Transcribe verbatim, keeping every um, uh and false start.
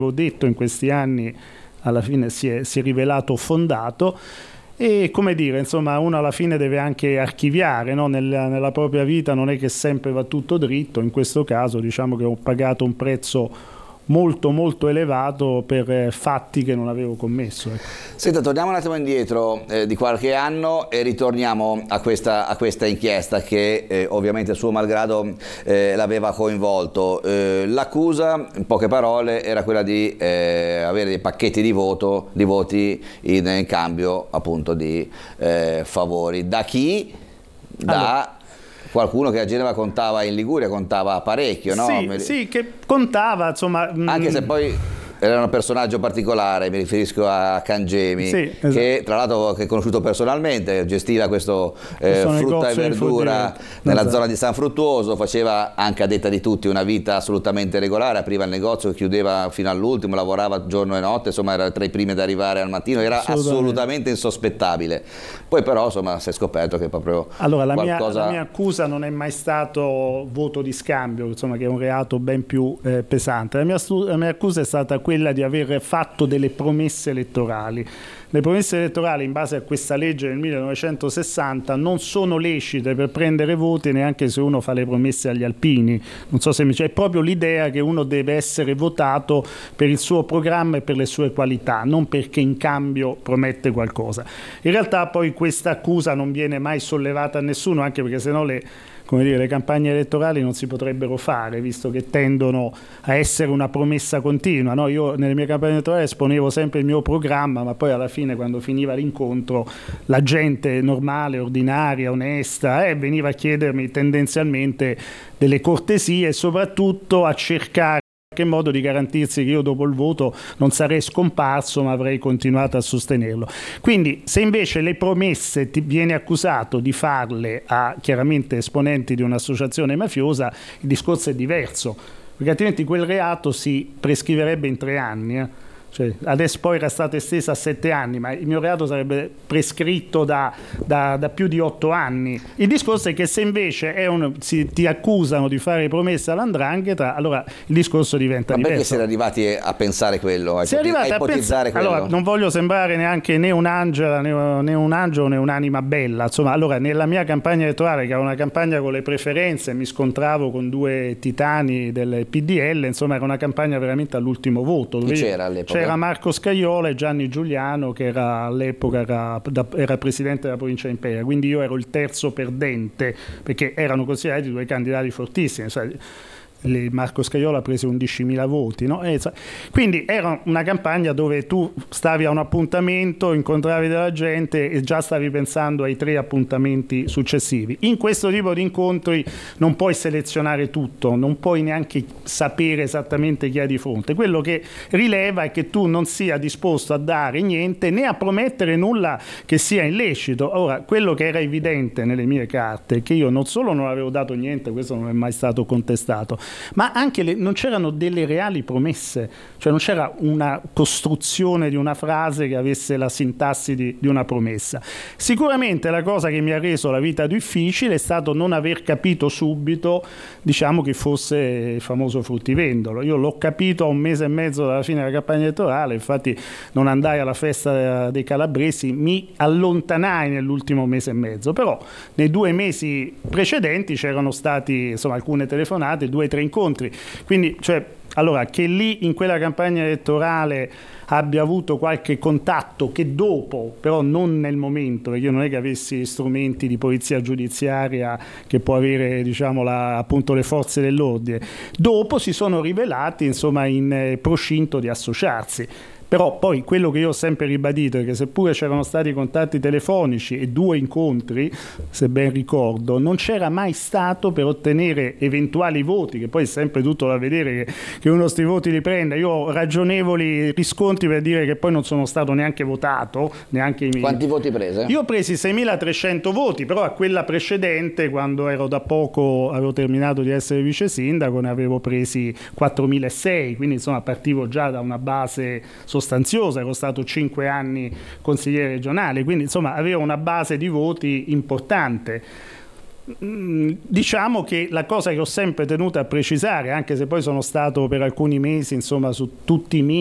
avevo detto in questi anni alla fine si è, si è rivelato fondato. E come dire, insomma, uno alla fine deve anche archiviare, no? nella, nella propria vita non è che sempre va tutto dritto. In questo caso diciamo che ho pagato un prezzo molto molto elevato per eh, fatti che non avevo commesso. Ecco. Senta, torniamo un attimo indietro eh, di qualche anno e ritorniamo a questa, a questa inchiesta che eh, ovviamente suo malgrado eh, l'aveva coinvolto. Eh, l'accusa, in poche parole, era quella di eh, avere dei pacchetti di voto, di voti in, in cambio appunto di eh, favori. Da chi? Da... Allora. Qualcuno che a Genova contava, in Liguria contava parecchio, no? Sì, sì, che contava, insomma... Anche mh... se poi era un personaggio particolare, mi riferisco a Cangemi, sì, esatto. che tra l'altro che è conosciuto personalmente, gestiva questo, eh, questo frutta e verdura nella esatto. zona di San Fruttuoso, faceva anche a detta di tutti una vita assolutamente regolare, apriva il negozio, chiudeva fino all'ultimo, lavorava giorno e notte, insomma era tra i primi ad arrivare al mattino, era assolutamente, assolutamente insospettabile. Poi però insomma si è scoperto che proprio allora, la qualcosa... Mia, la mia accusa non è mai stato voto di scambio, insomma, che è un reato ben più eh, pesante. La mia, la mia accusa è stata quella di aver fatto delle promesse elettorali. Le promesse elettorali in base a questa legge del millenovecentosessanta non sono lecite per prendere voti neanche se uno fa le promesse agli alpini. Non so se mi c'è, è proprio l'idea che uno deve essere votato per il suo programma e per le sue qualità, non perché in cambio promette qualcosa. In realtà poi questa accusa non viene mai sollevata a nessuno, anche perché sennò le come dire, le campagne elettorali non si potrebbero fare, visto che tendono a essere una promessa continua. No? Io nelle mie campagne elettorali esponevo sempre il mio programma, ma poi alla fine, quando finiva l'incontro, la gente normale, ordinaria, onesta, eh, veniva a chiedermi tendenzialmente delle cortesie e soprattutto a cercare in qualche modo di garantirsi che io dopo il voto non sarei scomparso ma avrei continuato a sostenerlo. Quindi se invece le promesse ti viene accusato di farle a chiaramente esponenti di un'associazione mafiosa, il discorso è diverso, perché altrimenti quel reato si prescriverebbe in tre anni. Eh? Cioè, adesso poi era stata estesa a sette anni, ma il mio reato sarebbe prescritto da, da, da più di otto anni. Il discorso è che se invece è un, si, ti accusano di fare promesse all''ndrangheta, allora il discorso diventa ma diverso. Ma perché si è arrivati a pensare quello, a, ipoti- a ipotizzare a pens- quello? Allora, non voglio sembrare neanche né un angelo né, né un angelo né un'anima bella. Insomma, allora, nella mia campagna elettorale, che era una campagna con le preferenze, mi scontravo con due titani del P D L, insomma era una campagna veramente all'ultimo voto. Chi c'era all'epoca? C'era Marco Scajola e Gianni Giuliano, che era all'epoca era, era presidente della provincia di Imperia, quindi io ero il terzo perdente, perché erano considerati due candidati fortissimi. Cioè, Marco Scajola ha preso undicimila voti, no? E, quindi era una campagna dove tu stavi a un appuntamento, incontravi della gente e già stavi pensando ai tre appuntamenti successivi. In questo tipo di incontri non puoi selezionare tutto, non puoi neanche sapere esattamente chi hai di fronte. Quello che rileva è che tu non sia disposto a dare niente né a promettere nulla che sia illecito. Ora, quello che era evidente nelle mie carte è che io non solo non avevo dato niente, questo non è mai stato contestato, ma anche le, non c'erano delle reali promesse, cioè non c'era una costruzione di una frase che avesse la sintassi di, di una promessa. Sicuramente la cosa che mi ha reso la vita difficile è stato non aver capito subito, diciamo, che fosse il famoso fruttivendolo. Io l'ho capito a un mese e mezzo dalla fine della campagna elettorale, infatti non andai alla festa dei calabresi, mi allontanai nell'ultimo mese e mezzo, però nei due mesi precedenti c'erano stati insomma alcune telefonate, due o tre incontri, quindi cioè allora che lì in quella campagna elettorale abbia avuto qualche contatto che dopo, però non nel momento, perché io non è che avessi strumenti di polizia giudiziaria che può avere, diciamo, la, appunto le forze dell'ordine, dopo si sono rivelati insomma in eh, procinto di associarsi. Però poi quello che io ho sempre ribadito è che seppure c'erano stati contatti telefonici e due incontri, se ben ricordo, non c'era mai stato per ottenere eventuali voti, che poi è sempre tutto da vedere che, che uno sti voti li prenda. Io ho ragionevoli riscontri per dire che poi non sono stato neanche votato, neanche i miei. Quanti voti prese? Io ho presi seimilatrecento voti, però a quella precedente, quando ero da poco, avevo terminato di essere vice sindaco, ne avevo presi quattromilaseicento, quindi insomma partivo già da una base sostanziosa. sostanziosa, ero stato cinque anni consigliere regionale, quindi insomma avevo una base di voti importante. Diciamo che la cosa che ho sempre tenuto a precisare, anche se poi sono stato per alcuni mesi insomma su tutti i